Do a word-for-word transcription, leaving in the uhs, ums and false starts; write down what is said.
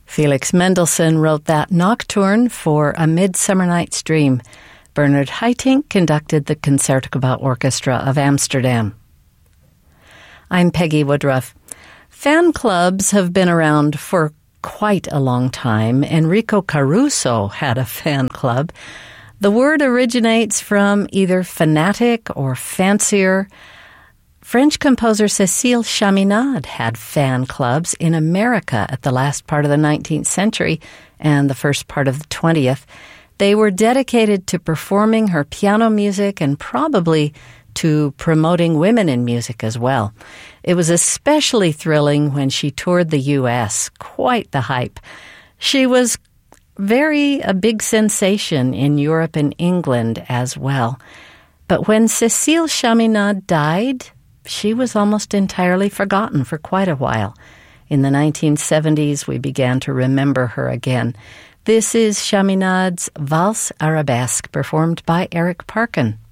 Felix Mendelssohn wrote that nocturne for A Midsummer Night's Dream. Bernard Haitink conducted the Concertgebouw Orchestra of Amsterdam. I'm Peggy Woodruff. Fan clubs have been around for quite a long time. Enrico Caruso had a fan club. The word originates from either fanatic or fancier. French composer Cécile Chaminade had fan clubs in America at the last part of the nineteenth century and the first part of the twentieth. They were dedicated to performing her piano music and probably to promoting women in music as well. It was especially thrilling when she toured the U S, quite the hype. She was very a big sensation in Europe and England as well. But when Cécile Chaminade died, she was almost entirely forgotten for quite a while. In the nineteen seventies, we began to remember her again. This is Chaminade's Valse Arabesque, performed by Eric Parkin.